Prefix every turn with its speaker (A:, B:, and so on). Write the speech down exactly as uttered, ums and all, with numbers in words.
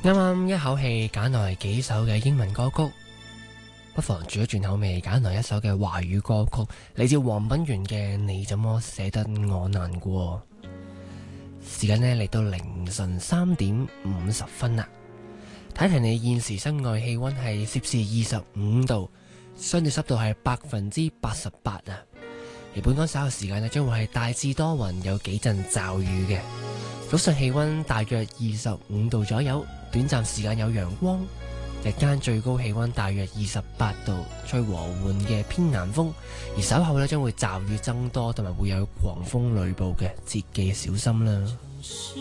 A: 啱啱一口氣揀來幾首嘅英文歌曲，不妨轉一轉口味，揀來一首嘅華語歌曲，嚟自黃品源嘅《你怎麼捨得我難過》。時間呢嚟到凌晨三點五十分啦，睇睇你現時室外氣溫係攝氏二十五度，相對濕度係百分之八十八啊。而本港稍後時間呢，將會係大致多雲，有幾陣驟雨嘅。早上氣溫大約二十五度左右，短暫時間有陽光。日間最高氣溫大約二十八度，吹和緩嘅偏南風。而稍後呢，將會驟雨增多，同埋會有狂風雷暴嘅，切記小心啦。